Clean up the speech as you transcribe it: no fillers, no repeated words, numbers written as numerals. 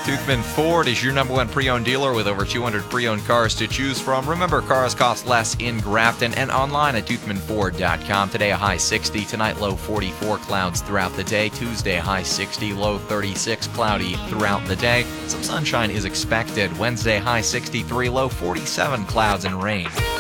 Toothman Ford is your #1 pre-owned dealer with over 200 pre-owned cars to choose from. Remember, cars cost less in Grafton and online at toothmanford.com. Today, a high 60. Tonight, low 44. Clouds throughout the day. Tuesday, high 60. Low 36. Cloudy throughout the day. Some sunshine is expected. Wednesday, high 63. Low 47. Clouds and rain.